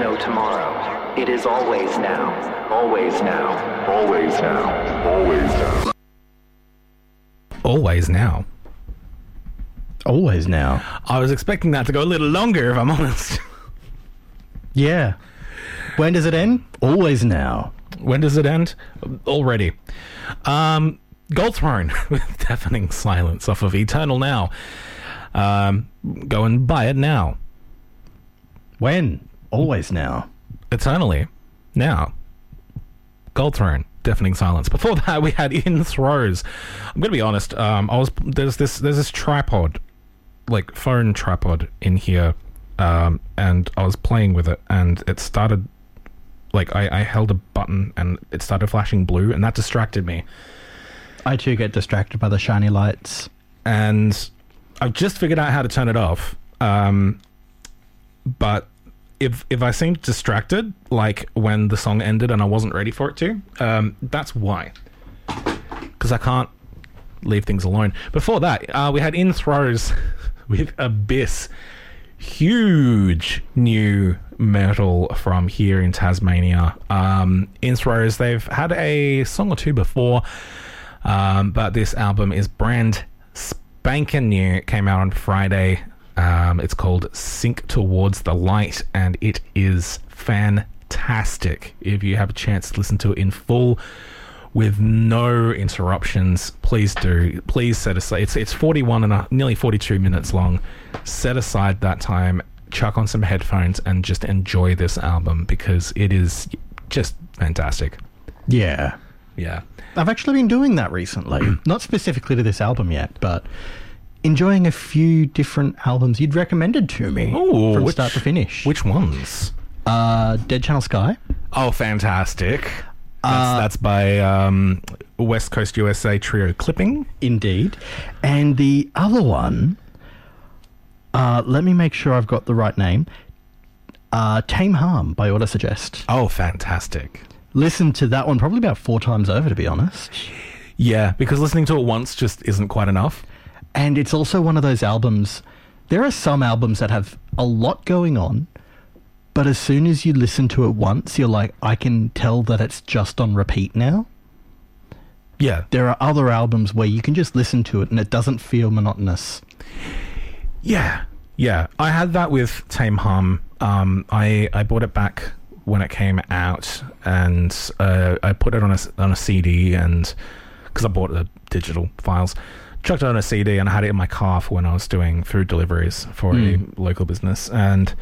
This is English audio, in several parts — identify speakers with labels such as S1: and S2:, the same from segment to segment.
S1: no tomorrow. It is always now. Always now. Always now. Always now.
S2: Always now.
S3: Always now.
S2: I was expecting that to go a little longer, if I'm honest.
S3: Yeah. When does it end? Always now.
S2: When does it end? Already. Gold Throne with Deafening Silence off of Eternal Now. Go and buy it now.
S3: When? Always now.
S2: Eternally. Now. Gold Throne. Deafening Silence. Before that, we had In Throws. I'm gonna be honest. There's this tripod, like phone tripod in here, and I was playing with it, and it started, like I held a button and it started flashing blue, and that distracted me.
S3: I too get distracted by the shiny lights.
S2: And I've just figured out how to turn it off. But if I seemed distracted, like when the song ended and I wasn't ready for it to, that's why. Because I can't leave things alone. Before that, we had In Throws with Abyss. Huge new metal from here in Tasmania. In Throws, they've had a song or two before, but this album is brand spanking new. It came out on Friday. It's called Sink Towards the Light, and it is fantastic. If you have a chance to listen to it in full with no interruptions, please do. Please set aside, it's 41 and nearly 42 minutes long. Set aside that time, chuck on some headphones, and just enjoy this album, because it is just fantastic.
S3: Yeah.
S2: Yeah.
S3: I've actually been doing that recently. Not specifically to this album yet, but enjoying a few different albums you'd recommended to me.
S2: Ooh,
S3: from start to finish.
S2: Which ones?
S3: Dead Channel Sky.
S2: Oh, fantastic. That's by West Coast USA trio Clipping.
S3: Indeed. And the other one, let me make sure I've got the right name. Tame Harm by Autosuggest.
S2: Oh, fantastic.
S3: Listened to that one probably about 4 times over, to be honest.
S2: Yeah, because listening to it once just isn't quite enough.
S3: And it's also one of those albums, there are some albums that have a lot going on, but as soon as you listen to it once, you're like, I can tell that it's just on repeat now.
S2: Yeah.
S3: There are other albums where you can just listen to it and it doesn't feel monotonous.
S2: Yeah. Yeah. I had that with Tame Harm. I bought it back when it came out, and I put it on a CD, and because I bought the digital files, chucked it on a CD, and I had it in my car for when I was doing food deliveries for a local business, and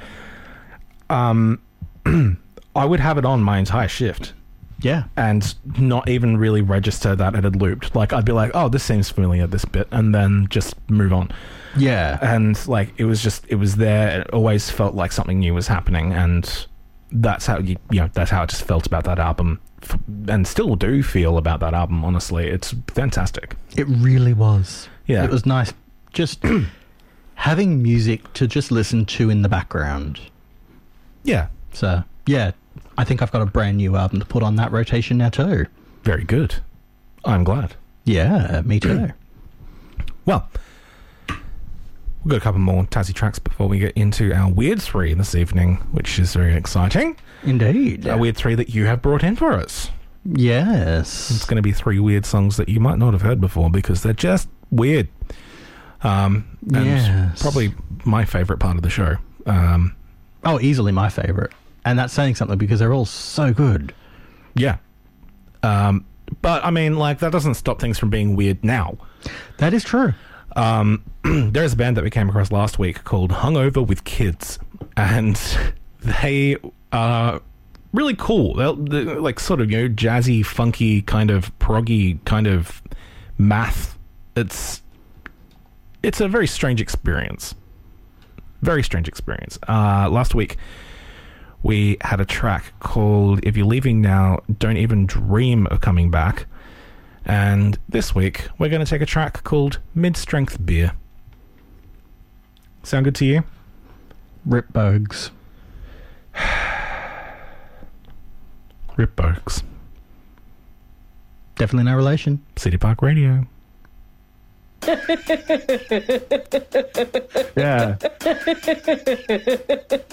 S2: I would have it on my entire shift.
S3: Yeah. And
S2: not even really register that it had looped. Like, I'd be like, oh, this seems familiar, this bit, and then just move on.
S3: Yeah.
S2: And, like, it was there. It always felt like something new was happening, and that's how that's how I just felt about that album, and still do feel about that album, honestly. It's fantastic.
S3: It really was.
S2: Yeah.
S3: It was nice just having music to just listen to in the background.
S2: Yeah.
S3: So, yeah, I think I've got a brand new album to put on that rotation now too.
S2: Very good. I'm glad.
S3: Yeah, me too.
S2: Well, we've got a couple more Tassie tracks before we get into our Weird 3 this evening, which is very exciting.
S3: Indeed.
S2: A Weird 3 that you have brought in for us.
S3: Yes.
S2: It's going to be 3 weird songs that you might not have heard before, because they're just weird. And
S3: yes.
S2: Probably my favourite part of the show.
S3: Easily my favourite. And that's saying something, because they're all so good.
S2: Yeah. But, I mean, like, that doesn't stop things from being weird now.
S3: That is true.
S2: There's a band that we came across last week called Hungover with Kids, and they are really cool. They're like sort of, jazzy, funky, kind of proggy, kind of math. It's a very strange experience. Very strange experience. Last week we had a track called If You're Leaving Now, Don't Even Dream of Coming Back. And this week, we're going to take a track called Mid-Strength Beer. Sound good to you?
S3: Rip Bogues.
S2: Rip Bogues.
S3: Definitely no relation.
S2: City Park Radio.
S3: Yeah.